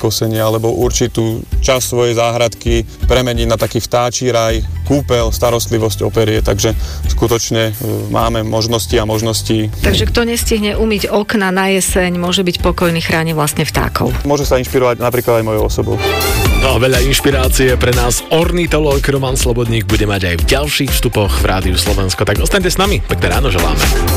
vykosenie alebo určitú časť svojej záhradky premeniť na taký vtáčí raj, kúpeľ, starostlivosť o perie, takže skutočne máme možnosti a možnosti. Takže kto nestihne umyť okna na jeseň, môže byť pokojný, chráni vlastne vtákov. Môže sa inšpirovať napríklad aj mojou osobou. No a veľa inšpirácie pre nás ornitológ Roman Slobodník bude mať aj v ďalších vstupoch v Rádiu Slovensko. Tak ostaňte s nami, pekné ráno želáme.